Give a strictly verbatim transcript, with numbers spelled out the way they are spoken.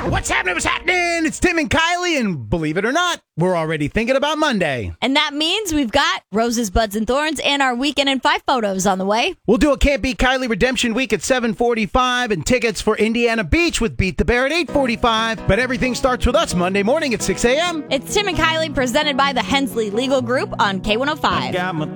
What's happening? What's happening? It's Tim and Kylie, and believe it or not, we're already thinking about Monday. And that means we've got Roses, Buds, and Thorns and our Weekend in Five photos on the way. We'll do a Can't Beat Kylie Redemption Week at seven forty-five and tickets for Indiana Beach with Beat the Bear at eight forty-five. But everything starts with us Monday morning at six a.m. It's Tim and Kylie presented by the Hensley Legal Group on K one oh five. Got my